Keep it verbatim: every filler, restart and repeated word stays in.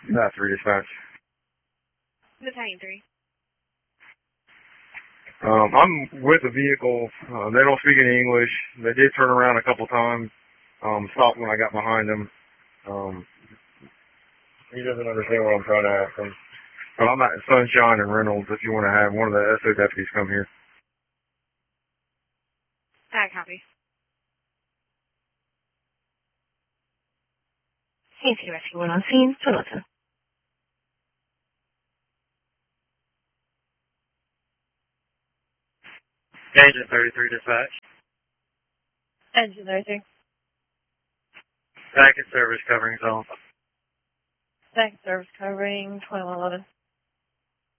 Not three dispatch. Battalion three. Um, I'm with a vehicle. Uh, they don't speak any English. They did turn around a couple times. Um, stopped when I got behind them. Um, he doesn't understand what I'm trying to ask him. But I'm at Sunshine and Reynolds if you want to have one of the S O deputies come here. I copy. C N C Rescue one on scene to listen. Engine thirty-three dispatch. Engine thirty-three. Back in service covering zone. Second service covering twenty-one eleven.